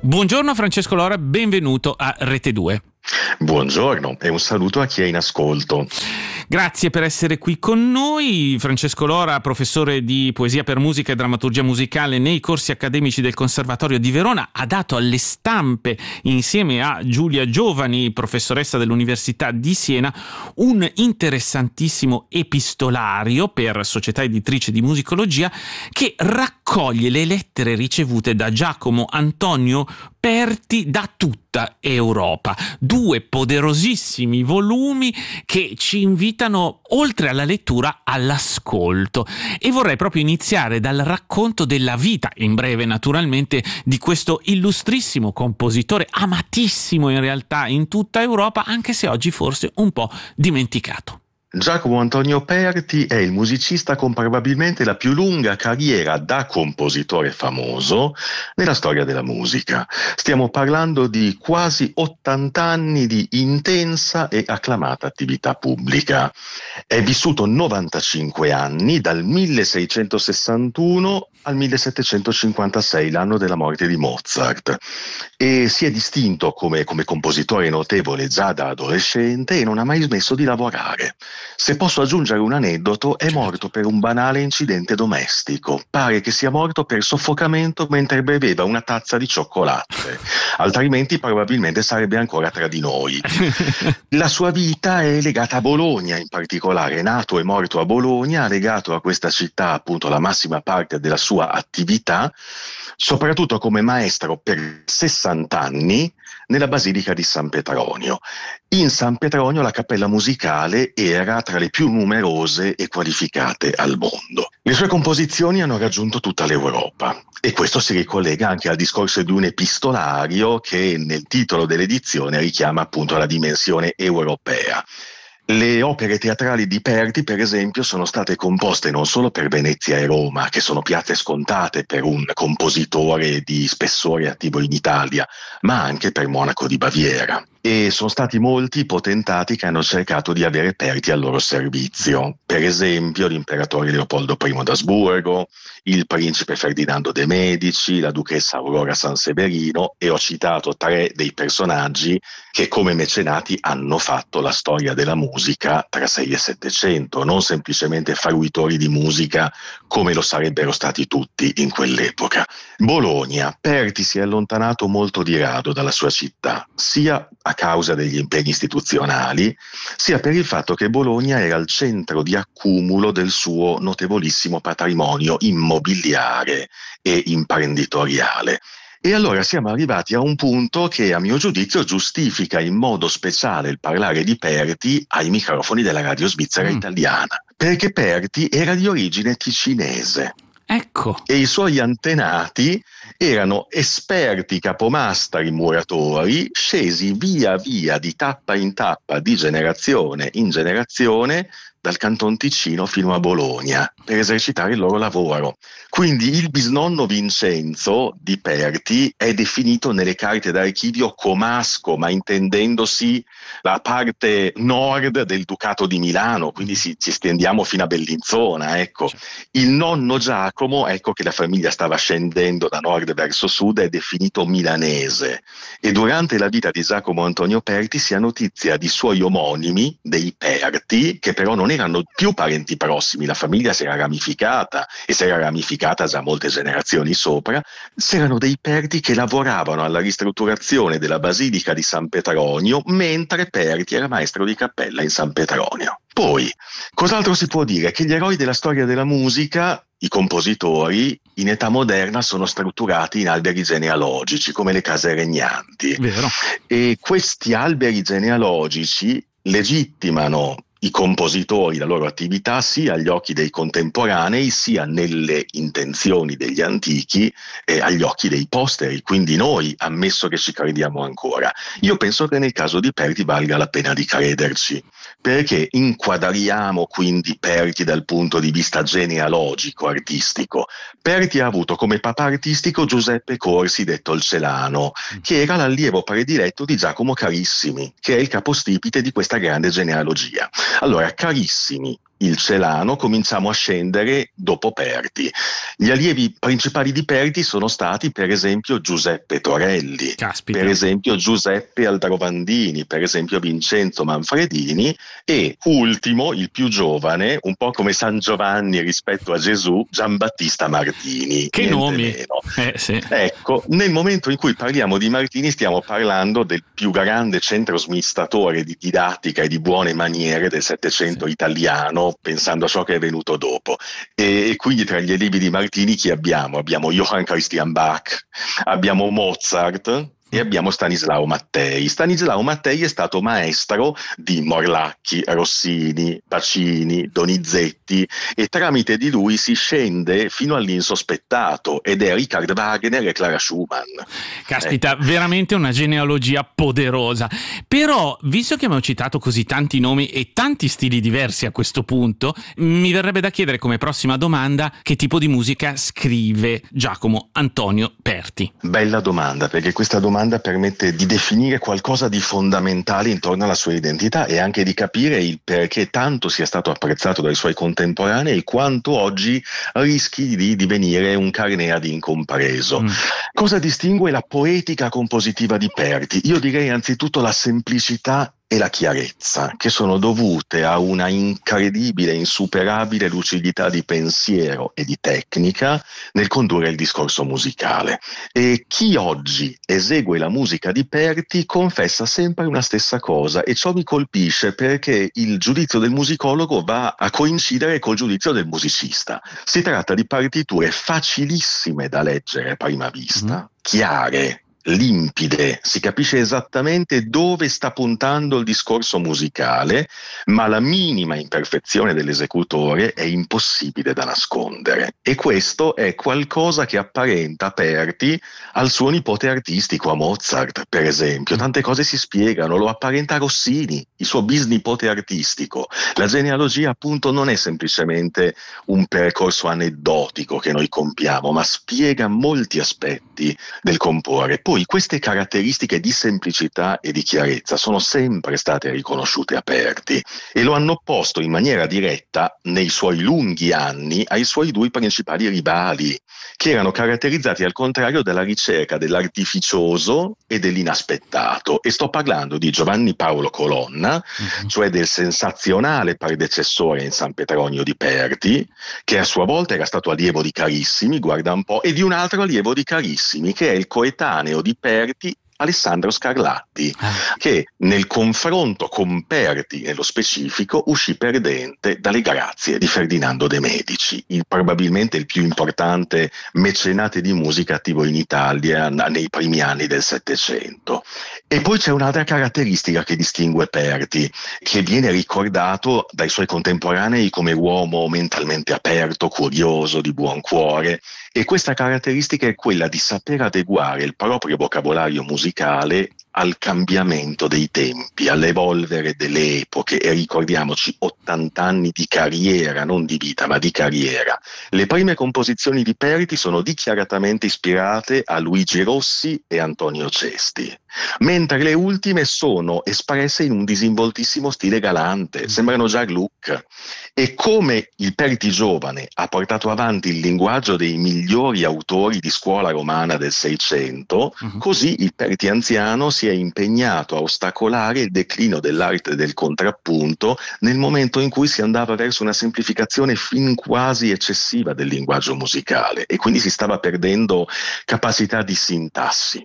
Buongiorno Francesco Lora, benvenuto a Rete 2. Buongiorno e un saluto a chi è in ascolto. Grazie per essere qui con noi. Francesco Lora, professore di poesia per musica e drammaturgia musicale nei corsi accademici del Conservatorio di Verona, ha dato alle stampe, insieme a Giulia Giovani, professoressa dell'Università di Siena, un interessantissimo epistolario per Società Editrice di Musicologia che raccoglie le lettere ricevute da Giacomo Antonio Perti da tutta Europa. 2 poderosissimi volumi che ci invitano, oltre alla lettura, all'ascolto. E vorrei proprio iniziare dal racconto della vita, in breve naturalmente, di questo illustrissimo compositore, amatissimo in realtà in tutta Europa, anche se oggi forse un po' dimenticato. Giacomo Antonio Perti è il musicista con probabilmente la più lunga carriera da compositore famoso nella storia della musica. Stiamo parlando di quasi 80 anni di intensa e acclamata attività pubblica. È vissuto 95 anni, dal 1661 al 1756, l'anno della morte di Mozart, e si è distinto come compositore notevole già da adolescente e non ha mai smesso di lavorare. Se posso aggiungere un aneddoto, è morto per un banale incidente domestico. Pare che sia morto per soffocamento mentre beveva una tazza di cioccolatte, altrimenti probabilmente sarebbe ancora tra di noi. La sua vita è legata a Bologna in particolare, è nato e morto a Bologna, ha legato a questa città appunto la massima parte della sua attività, soprattutto come maestro per 60 anni nella Basilica di San Petronio. In San Petronio la cappella musicale era tra le più numerose e qualificate al mondo. Le sue composizioni hanno raggiunto tutta l'Europa e questo si ricollega anche al discorso di un epistolario che nel titolo dell'edizione richiama appunto la dimensione europea. Le opere teatrali di Perti, per esempio, sono state composte non solo per Venezia e Roma, che sono piazze scontate per un compositore di spessore attivo in Italia, ma anche per Monaco di Baviera. E sono stati molti i potentati che hanno cercato di avere Perti al loro servizio. Per esempio l'imperatore Leopoldo I d'Asburgo, il principe Ferdinando de' Medici, la duchessa Aurora Sanseverino, e ho citato 3 dei personaggi che come mecenati hanno fatto la storia della musica tra 6 e 700, non semplicemente fruitori di musica come lo sarebbero stati tutti in quell'epoca. Bologna. Perti si è allontanato molto di rado dalla sua città, sia a causa degli impegni istituzionali, sia per il fatto che Bologna era il centro di accumulo del suo notevolissimo patrimonio immobiliare e imprenditoriale. E allora siamo arrivati a un punto che a mio giudizio giustifica in modo speciale il parlare di Perti ai microfoni della radio svizzera italiana, perché Perti era di origine ticinese. Ecco. E i suoi antenati erano esperti capomastri muratori scesi via via di tappa in tappa, di generazione in generazione, dal Canton Ticino fino a Bologna per esercitare il loro lavoro. Quindi il bisnonno Vincenzo di Perti è definito nelle carte d'archivio comasco, ma intendendosi la parte nord del Ducato di Milano, quindi ci stendiamo fino a Bellinzona, ecco. Il nonno Giacomo, ecco che la famiglia stava scendendo da nord verso sud, è definito milanese, e durante la vita di Giacomo Antonio Perti si ha notizia di suoi omonimi, dei Perti, che però non erano più parenti prossimi, la famiglia si era ramificata e si era ramificata già molte generazioni sopra. C'erano dei Perti che lavoravano alla ristrutturazione della Basilica di San Petronio mentre Perti era maestro di cappella in San Petronio. Poi, cos'altro si può dire? Che gli eroi della storia della musica, i compositori, in età moderna sono strutturati in alberi genealogici, come le case regnanti. Vero. E questi alberi genealogici legittimano i compositori, la loro attività, sia agli occhi dei contemporanei, sia nelle intenzioni degli antichi e agli occhi dei posteri, quindi noi, ammesso che ci crediamo ancora. Io penso che nel caso di Perti valga la pena di crederci, perché inquadriamo quindi Perti dal punto di vista genealogico, artistico. Perti ha avuto come papà artistico Giuseppe Corsi, detto il Celano, che era l'allievo prediletto di Giacomo Carissimi, che è il capostipite di questa grande genealogia. Allora, Carissimi il Celano, cominciamo a scendere dopo Perti. Gli allievi principali di Perti sono stati per esempio Giuseppe Torelli, Caspita. per esempio Giuseppe Aldrovandini, per esempio Vincenzo Manfredini e ultimo, il più giovane, un po' come San Giovanni rispetto a Gesù, Giambattista Martini. Che nomi! Sì. Ecco, nel momento in cui parliamo di Martini stiamo parlando del più grande centro smistatore di didattica e di buone maniere del Settecento italiano, pensando a ciò che è venuto dopo. E quindi tra gli allievi di Martini chi abbiamo? Abbiamo Johann Christian Bach, abbiamo Mozart e abbiamo Stanislao Mattei. Stanislao Mattei è stato maestro di Morlacchi, Rossini, Pacini, Donizetti e tramite di lui si scende fino all'insospettato ed è Richard Wagner e Clara Schumann. Caspita, veramente una genealogia poderosa. Però, visto che abbiamo citato così tanti nomi e tanti stili diversi a questo punto, mi verrebbe da chiedere come prossima domanda che tipo di musica scrive Giacomo Antonio Perti. Bella domanda, perché questa domanda permette di definire qualcosa di fondamentale intorno alla sua identità e anche di capire il perché tanto sia stato apprezzato dai suoi contemporanei e quanto oggi rischi di divenire un carnea di incompreso. Cosa distingue la poetica compositiva di Perti? Io direi anzitutto la semplicità e la chiarezza, che sono dovute a una incredibile, insuperabile lucidità di pensiero e di tecnica nel condurre il discorso musicale. E chi oggi esegue la musica di Perti confessa sempre una stessa cosa e ciò mi colpisce perché il giudizio del musicologo va a coincidere col giudizio del musicista. Si tratta di partiture facilissime da leggere a prima vista, chiare, limpide, si capisce esattamente dove sta puntando il discorso musicale, ma la minima imperfezione dell'esecutore è impossibile da nascondere. E questo è qualcosa che apparenta Perti al suo nipote artistico, a Mozart, per esempio. Tante cose si spiegano, lo apparenta Rossini, il suo bisnipote artistico. La genealogia, appunto, non è semplicemente un percorso aneddotico che noi compiamo, ma spiega molti aspetti del comporre. Poi queste caratteristiche di semplicità e di chiarezza sono sempre state riconosciute a Perti e lo hanno opposto in maniera diretta nei suoi lunghi anni ai suoi due principali rivali, che erano caratterizzati al contrario dalla ricerca dell'artificioso e dell'inaspettato. E sto parlando di Giovanni Paolo Colonna, cioè del sensazionale predecessore in San Petronio di Perti, che a sua volta era stato allievo di Carissimi, guarda un po', e di un altro allievo di Carissimi, che è il coetaneo di Perti, Alessandro Scarlatti, che nel confronto con Perti nello specifico uscì perdente dalle grazie di Ferdinando De Medici, probabilmente il più importante mecenate di musica attivo in Italia nei primi anni del Settecento. E poi c'è un'altra caratteristica che distingue Perti, che viene ricordato dai suoi contemporanei come uomo mentalmente aperto, curioso, di buon cuore, e questa caratteristica è quella di saper adeguare il proprio vocabolario musicale al cambiamento dei tempi, all'evolvere delle epoche. E ricordiamoci, 80 anni di carriera, non di vita, ma di carriera. Le prime composizioni di Perti sono dichiaratamente ispirate a Luigi Rossi e Antonio Cesti, mentre le ultime sono espresse in un disinvoltissimo stile galante, sembrano Jean-Luc. E come il Perti giovane ha portato avanti il linguaggio dei migliori autori di scuola romana del Seicento, così il Perti anziano si è impegnato a ostacolare il declino dell'arte del contrappunto nel momento in cui si andava verso una semplificazione fin quasi eccessiva del linguaggio musicale e quindi si stava perdendo capacità di sintassi.